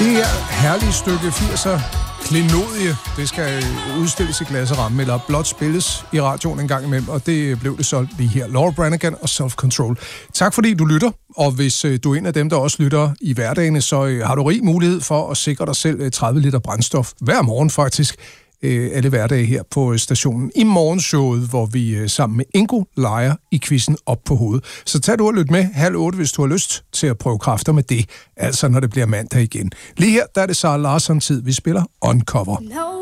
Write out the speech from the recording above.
Det her herlige stykke 80'er klenodie, det skal udstilles i glas og ramme, eller blot spilles i radioen en gang imellem, og det blev det så lige her. Laura Branigan og Self Control. Tak fordi du lytter, og hvis du er en af dem, der også lytter i hverdagene, så har du rig mulighed for at sikre dig selv 30 liter brændstof hver morgen faktisk, alle hverdage her på stationen i morgenshowet, hvor vi sammen med Ingo leger i quizzen op på hovedet. Så tag du og lyt med 7:30, hvis du har lyst til at prøve kræfter med det, altså når det bliver mandag igen. Lige her, der er det Sara Larsson-tid, vi spiller Uncover.